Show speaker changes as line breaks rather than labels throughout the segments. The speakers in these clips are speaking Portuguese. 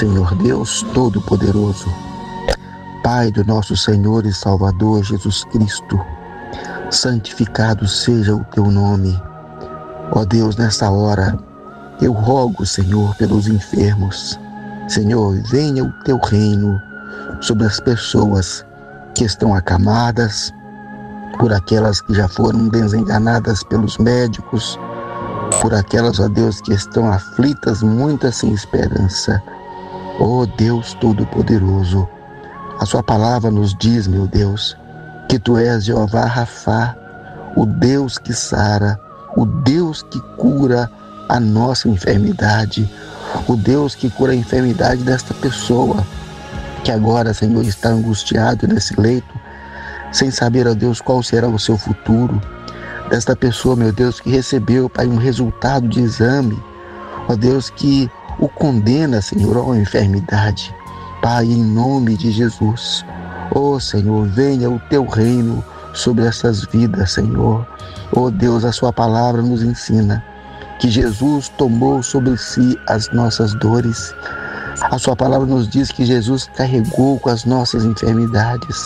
Senhor Deus Todo-Poderoso, Pai do nosso Senhor e Salvador Jesus Cristo, santificado seja o teu nome. Ó Deus, nesta hora, eu rogo, Senhor, pelos enfermos. Senhor, venha o teu reino sobre as pessoas que estão acamadas, por aquelas que já foram desenganadas pelos médicos, por aquelas, ó Deus, que estão aflitas, muitas sem esperança. Ó Deus Todo-Poderoso, a sua palavra nos diz, meu Deus, que tu és Jeová Rafá, o Deus que sara, o Deus que cura a nossa enfermidade, o Deus que cura a enfermidade desta pessoa que agora, Senhor, está angustiado nesse leito, sem saber, ó Deus, qual será o seu futuro. Desta pessoa, meu Deus, que recebeu, Pai, um resultado de exame, ó Deus, que o condena, Senhor, à enfermidade. Pai, em nome de Jesus, ó Senhor, venha o teu reino sobre essas vidas, Senhor. Ó Deus, a sua palavra nos ensina que Jesus tomou sobre si as nossas dores. A sua palavra nos diz que Jesus carregou com as nossas enfermidades.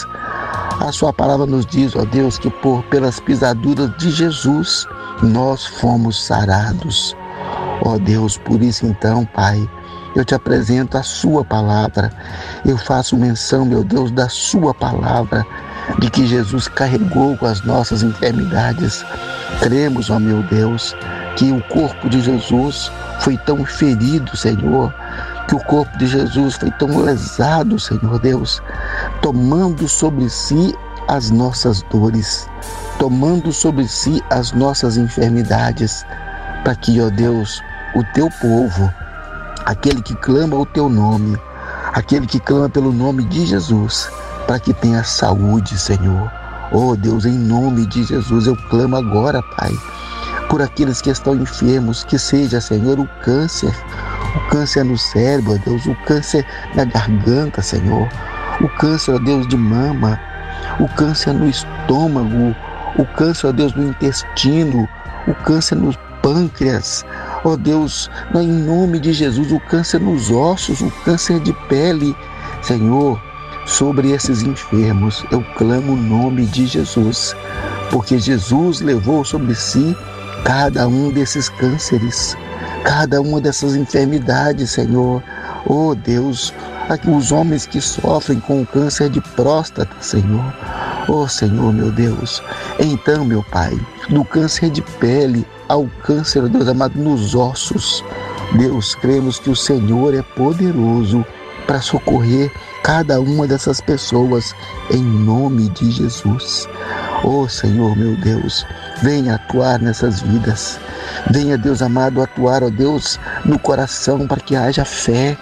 A sua palavra nos diz, ó Deus, que pelas pisaduras de Jesus nós fomos sarados. Ó Deus, por isso então, Pai, eu te apresento a sua palavra. Eu faço menção, meu Deus, da sua palavra, de que Jesus carregou com as nossas enfermidades. Cremos, ó meu Deus, que o corpo de Jesus foi tão ferido, Senhor, que o corpo de Jesus foi tão lesado, Senhor Deus, tomando sobre si as nossas dores, tomando sobre si as nossas enfermidades, para que, ó Deus, o teu povo, aquele que clama o teu nome, aquele que clama pelo nome de Jesus, para que tenha saúde, Senhor. Oh Deus, em nome de Jesus, eu clamo agora, Pai, por aqueles que estão enfermos, que seja, Senhor, o câncer no cérebro, ó Deus, o câncer na garganta, Senhor, o câncer, ó Deus, de mama, o câncer no estômago, o câncer, ó Deus, no intestino, o câncer no pâncreas, ó Deus, em nome de Jesus, o câncer nos ossos, o câncer de pele, Senhor, sobre esses enfermos, eu clamo o nome de Jesus, porque Jesus levou sobre si cada um desses cânceres, cada uma dessas enfermidades, Senhor. Oh Deus, os homens que sofrem com o câncer de próstata, Senhor. Oh Senhor, meu Deus. Então, meu Pai, do câncer de pele ao câncer, Deus amado, nos ossos, Deus, cremos que o Senhor é poderoso para socorrer cada uma dessas pessoas, em nome de Jesus. Oh Senhor, meu Deus, venha atuar nessas vidas. Venha, Deus amado, atuar, ó Deus, no coração para que haja fé.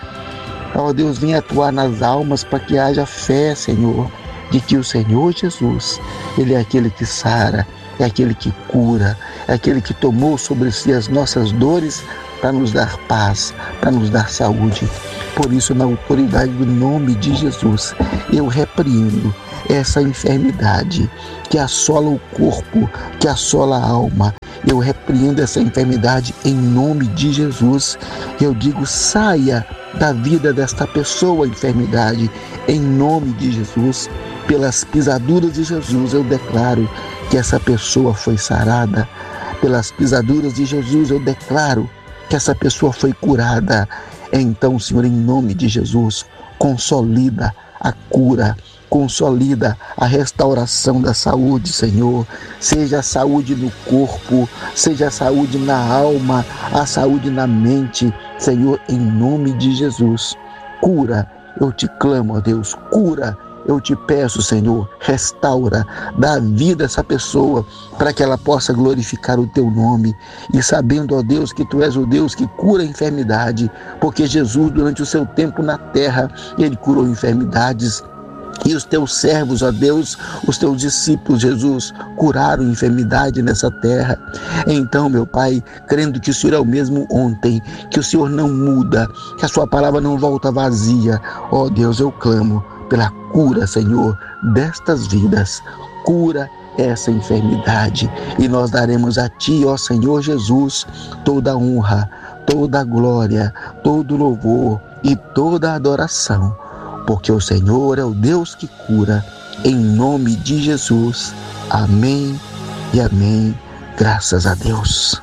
Ó Deus, venha atuar nas almas para que haja fé, Senhor, de que o Senhor Jesus, Ele é aquele que sara, é aquele que cura, é aquele que tomou sobre si as nossas dores para nos dar paz, para nos dar saúde. Por isso, na autoridade do nome de Jesus, eu repreendo essa enfermidade que assola o corpo, que assola a alma. Eu repreendo essa enfermidade em nome de Jesus. Eu digo, saia da vida desta pessoa, enfermidade, em nome de Jesus. Pelas pisaduras de Jesus, eu declaro que essa pessoa foi sarada. Pelas pisaduras de Jesus, eu declaro que essa pessoa foi curada. Então, Senhor, em nome de Jesus, consolida a cura, consolida a restauração da saúde, Senhor. Seja a saúde no corpo, seja a saúde na alma, a saúde na mente, Senhor, em nome de Jesus. Cura, eu te clamo, ó Deus, cura. Eu te peço, Senhor, restaura, dá vida a essa pessoa, para que ela possa glorificar o teu nome. E sabendo, ó Deus, que tu és o Deus que cura a enfermidade, porque Jesus, durante o seu tempo na terra, ele curou enfermidades. E os teus servos, ó Deus, os teus discípulos, Jesus, curaram enfermidade nessa terra. Então, meu Pai, crendo que o Senhor é o mesmo ontem, que o Senhor não muda, que a sua palavra não volta vazia, ó Deus, eu clamo pela cura, Senhor, destas vidas. Cura essa enfermidade e nós daremos a Ti, ó Senhor Jesus, toda a honra, toda a glória, todo o louvor, e toda a adoração, porque o Senhor é o Deus que cura, em nome de Jesus. Amém e amém. Graças a Deus.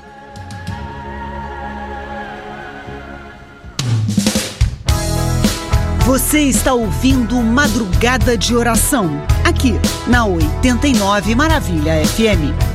Você está ouvindo Madrugada de Oração, aqui na 89 Maravilha FM.